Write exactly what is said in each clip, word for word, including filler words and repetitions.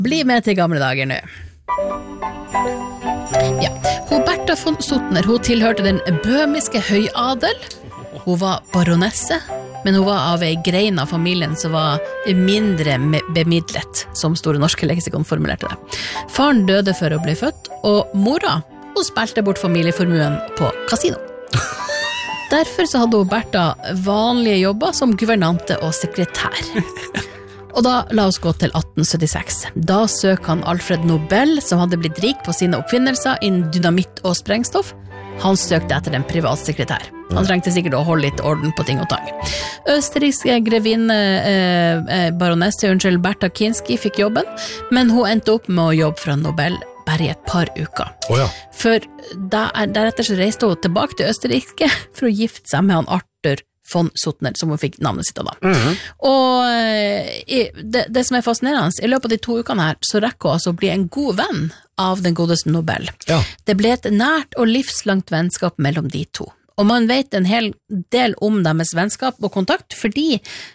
Bli med til gamle dager nå. Ja, hun Bertha von Suttner, hun tilhørte den bøhmiske høyadel. Hun var baronesse, men hun var av ei grein av familien som var mindre bemidlet, som Store norske leksikon formulerte det. Faren døde før å bli født, og mora, hun spilte bort familieformuen på kasino. Derfor så hadde hun Bertha vanlige jobber som guvernante og sekretær. Og da la oss gå til atten syttiseks. Da søk han Alfred Nobel, som hadde blitt rik på sine oppfinnelser innen dynamitt og sprengstoff. Han søkte etter en privatsekretær. Han trengte sikkert å holde litt orden på ting og tang. Østerrikske grevinne eh, baronesse, unnskyld, Bertha Kinsky fikk jobben, men hun endte opp med å jobbe fra Nobel bare i et par uker. Oh ja. For deretter så reiste hun tilbake til Østerrike for å gifte seg med han Arthur von Suttner, som hun fikk navnet sitt av da. Mm-hmm. Og i, det, det som er fascinerende, i løpet av de to ukene her, så rekker hun altså å bli en god venn av den godeste Nobel. Ja. Det ble et nært og livslangt vennskap mellom de to. Og man vet en hel del om deres vennskap og kontakt, fordi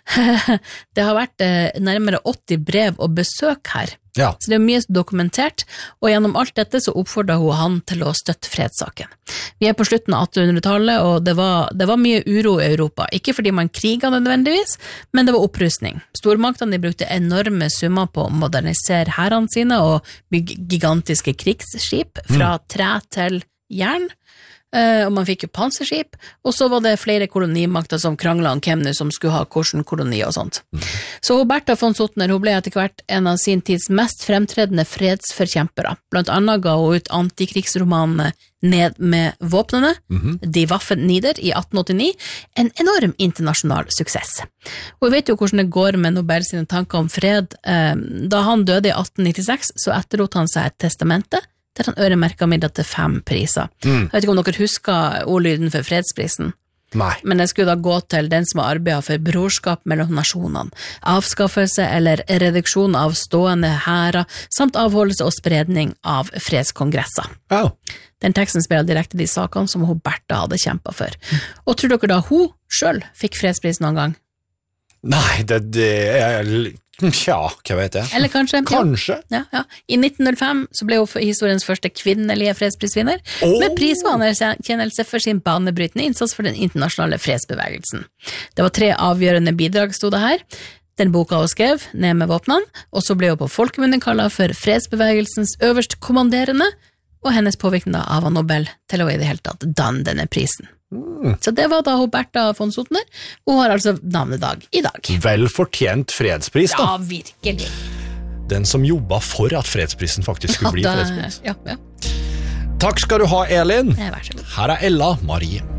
det har vært nærmere åtti brev og besøk her. Ja. Så det er mye dokumentert, og gjennom alt dette så oppfordret hun han til å støtte fredssaken. Vi er på slutten av attenhundretallet, og det var, det var mye uro i Europa. Ikke fordi man kriget nødvendigvis, men det var opprustning. Stormaktene de brukte enorme summer på å modernisere hærene sine og bygge gigantiske krigsskip fra mm. tre til jern. Uh, og man fikk jo panserskip, og så var det flere kolonimakter som kranglet om hvem som skulle ha hvordan koloni og sånt. Mm. Så Bertha von Suttner, hun ble etter hvert en av sin tids mest fremtredende fredsforkjempere. Blant annet ga hun ut antikrigsromanen Ned med våpnene, mm-hmm. Die Waffen nieder i atten åttini, en enorm internasjonal suksess. Og vi vet jo hvordan det går med Nobel sine tanker om fred. Uh, da han døde i atten nittiseks, så etterlot han seg et testamente, der han øremerket midler til fem priser. Mm. Jeg vet ikke om dere husker ordlyden for fredsprisen. Nei. Men det skulle da gå til den som har arbeidet for brorskap mellom nasjonene, avskaffelse eller reduksjon av stående hærer, samt avholdelse og spredning av fredskongresser. Oh. Den teksten spiller direkte de sakene som hun Bertha hadde kjempet for. Mm. Og tror dere da hun selv fikk fredsprisen noen gang? Nei, det, det er... Tja, hva vet jeg? Eller kanskje. Kanskje. Ja, ja. I nitten null fem så ble hun historiens første kvinnelige fredsprisvinner, oh. med pris og anerkjennelse for sin banebrytende innsats for den internasjonale fredsbevegelsen. Det var tre avgjørende bidrag, stod det her. Den boka hun skrev, Ned med våpnene, og så ble hun på folkemunne kallet for fredsbevegelsens øverst kommanderende, og hennes påvirkning av Nobel til å i det hele tatt danne denne prisen. Mm. Så det var da hun Bertha von Suttner, hun har altså navnedag i dag. Vel fortjent fredspris da. Ja, virkelig. Den som jobba for at fredsprisen faktisk skulle ja, bli fredspris. Ja, ja. Takk skal du ha, Elin. Ja, vær så god. Her er Ella Marie.